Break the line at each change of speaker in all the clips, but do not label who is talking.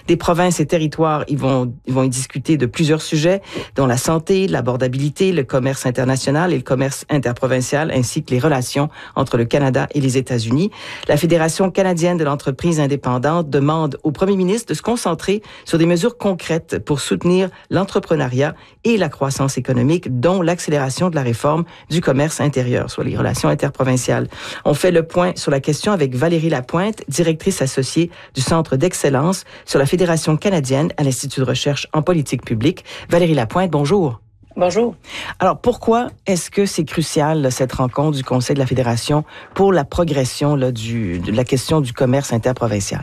des provinces et territoires. Ils vont y discuter de plusieurs sujets, dont la santé, l'abordabilité, le commerce international et le commerce interprovincial, ainsi que les relations entre le Canada et les États-Unis. La Fédération canadienne de l'entreprise indépendante demande au premier ministre de se concentrer sur des mesures concrètes pour soutenir l'entrepreneuriat et la croissance économique, dont l'accélération de la réforme du commerce intérieur, soit les relations interprovinciales. On fait le point sur la question avec Valérie Lapointe, directrice associée du Centre d'excellence sur la Fédération canadienne à l'Institut de recherche en politique publique. Valérie Lapointe, bonjour.
Bonjour.
Alors, pourquoi est-ce que c'est crucial, là, cette rencontre du Conseil de la Fédération pour la progression là, de la question du commerce interprovincial?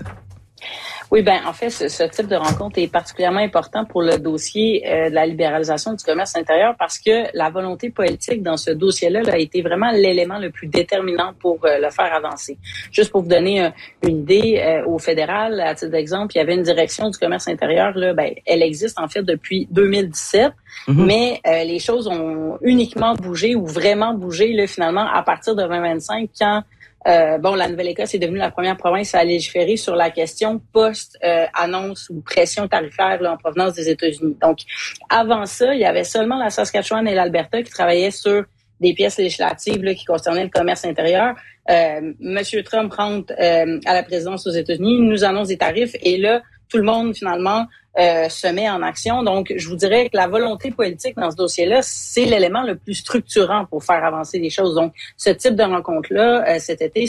Oui, en fait, ce type de rencontre est particulièrement important pour le dossier de la libéralisation du commerce intérieur parce que la volonté politique dans ce dossier-là a été vraiment l'élément le plus déterminant pour le faire avancer. Juste pour vous donner une idée, au fédéral, à titre d'exemple, il y avait une direction du commerce intérieur, là, elle existe en fait depuis 2017, mais les choses ont uniquement bougé ou vraiment bougé là, finalement à partir de 2025 quand la Nouvelle-Écosse est devenue la première province à légiférer sur la question post-annonce ou pression tarifaire là, en provenance des États-Unis. Donc, avant ça, il y avait seulement la Saskatchewan et l'Alberta qui travaillaient sur des pièces législatives là, qui concernaient le commerce intérieur. Monsieur Trump rentre à la présidence aux États-Unis, il nous annonce des tarifs et là, tout le monde, finalement, se met en action. Donc, je vous dirais que la volonté politique dans ce dossier-là, c'est l'élément le plus structurant pour faire avancer les choses. Donc, ce type de rencontre-là, cet été,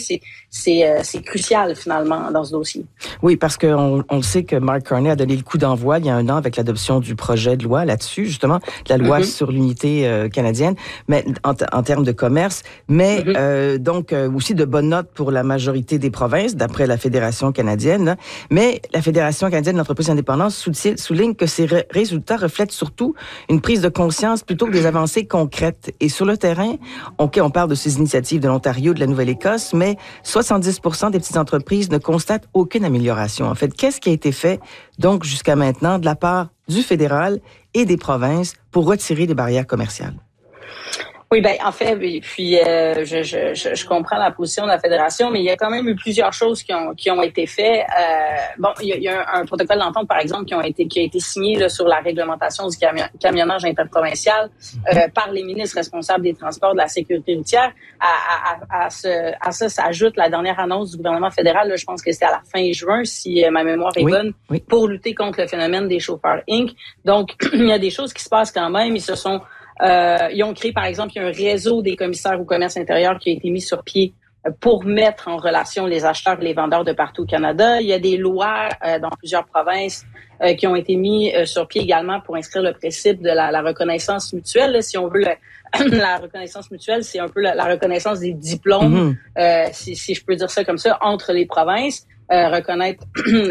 c'est crucial, finalement, dans ce dossier.
Oui, parce qu'on le sait que Mark Carney a donné le coup d'envoi il y a un an avec l'adoption du projet de loi là-dessus, justement, la loi sur l'unité canadienne, mais en termes de commerce, mais donc aussi de bonnes notes pour la majorité des provinces, d'après la Fédération canadienne. Là. Mais la Fédération canadienne de l'entreprise indépendante souligne que ces résultats reflètent surtout une prise de conscience plutôt que des avancées concrètes. Et sur le terrain, on parle de ces initiatives de l'Ontario, de la Nouvelle-Écosse, mais 70% des petites entreprises ne constatent aucune amélioration. En fait, qu'est-ce qui a été fait, donc, jusqu'à maintenant, de la part du fédéral et des provinces pour retirer les barrières commerciales?
Oui, en fait, puis je comprends la position de la fédération, mais il y a quand même eu plusieurs choses qui ont été faites. Il y a un protocole d'entente, par exemple, qui a été signé là, sur la réglementation du camionnage interprovincial par les ministres responsables des transports, de la sécurité routière. À ça s'ajoute la dernière annonce du gouvernement fédéral. Là, je pense que c'était à la fin juin, si ma mémoire est bonne, pour lutter contre le phénomène des chauffeurs Inc. Donc, il y a des choses qui se passent quand même. Ils ont créé, par exemple, il y a un réseau des commissaires au commerce intérieur qui a été mis sur pied pour mettre en relation les acheteurs et les vendeurs de partout au Canada. Il y a des lois dans plusieurs provinces qui ont été mis sur pied également pour inscrire le principe de la reconnaissance mutuelle. Là, si on veut, la reconnaissance mutuelle, c'est un peu la reconnaissance des diplômes, si je peux dire ça comme ça, entre les provinces, reconnaître...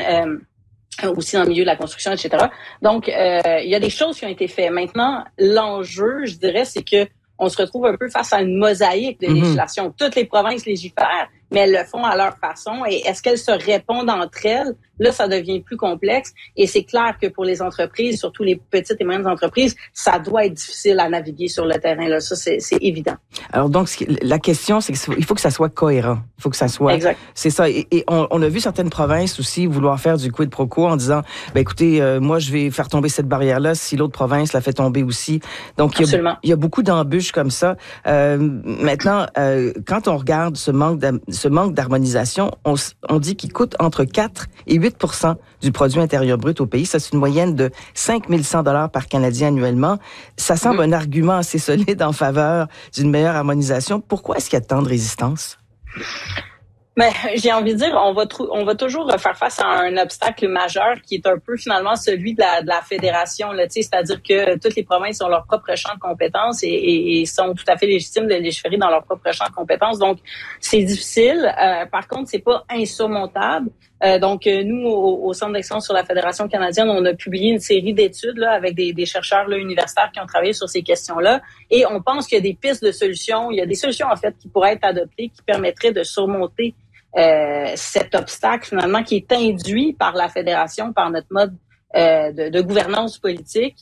aussi dans le milieu de la construction, etc. Donc, il y a des choses qui ont été faites. Maintenant, l'enjeu, je dirais, c'est que on se retrouve un peu face à une mosaïque de législation. Toutes les provinces légifèrent, mais elles le font à leur façon. Et est-ce qu'elles se répondent entre elles? Là, ça devient plus complexe. Et c'est clair que pour les entreprises, surtout les petites et moyennes entreprises, ça doit être difficile à naviguer sur le terrain. Là, ça, c'est évident.
Alors donc, la question, c'est qu'il faut que ça soit cohérent. Il faut que ça soit...
Exact.
C'est ça. Et on a vu certaines provinces aussi vouloir faire du quid pro quo en disant, écoutez, moi, je vais faire tomber cette barrière-là si l'autre province la fait tomber aussi. Donc, il y a beaucoup d'embûches comme ça. Maintenant, quand on regarde ce manque d'harmonisation, on dit qu'il coûte entre 4 et 8 du produit intérieur brut au pays. Ça, c'est une moyenne de 5 100 $ par Canadien annuellement. Ça semble un argument assez solide en faveur d'une meilleure harmonisation. Pourquoi est-ce qu'il y a tant de résistance?
Mais j'ai envie de dire, on va toujours faire face à un obstacle majeur qui est un peu finalement celui de la fédération, là, c'est-à-dire que toutes les provinces ont leur propre champ de compétences et sont tout à fait légitimes de légiférer dans leur propre champ de compétences. Donc, c'est difficile. Par contre, c'est pas insurmontable. Donc, nous, au Centre d'excellence sur la Fédération canadienne, on a publié une série d'études là, avec des chercheurs là, universitaires qui ont travaillé sur ces questions-là. Et on pense qu'il y a des pistes de solutions. Il y a des solutions, en fait, qui pourraient être adoptées, qui permettraient de surmonter cet obstacle, finalement, qui est induit par la Fédération, par notre mode de gouvernance politique.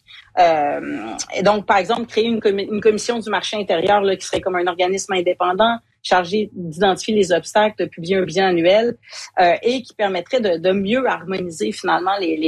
Et donc, par exemple, créer une commission du marché intérieur là, qui serait comme un organisme indépendant chargé d'identifier les obstacles, de publier un bilan annuel et qui permettrait de mieux harmoniser finalement les